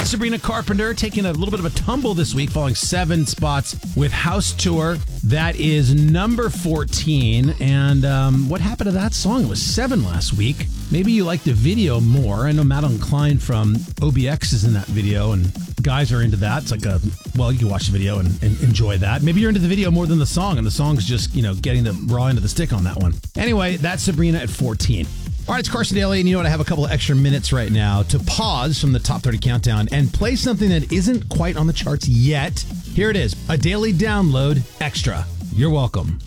Sabrina Carpenter taking a little bit of a tumble this week, falling 7 spots with House Tour. That is number 14. And what happened to that song? It was 7 last week. Maybe you like the video more. I know Madeline Klein from OBX is in that video, and guys are into that. It's like you can watch the video and enjoy that. Maybe you're into the video more than the song, and the song's just, getting the raw end of the stick on that one. Anyway, that's Sabrina at 14. All right, it's Carson Daly, and you know what? I have a couple of extra minutes right now to pause from the Top 30 Countdown and play something that isn't quite on the charts yet. Here it is, a daily download extra. You're welcome.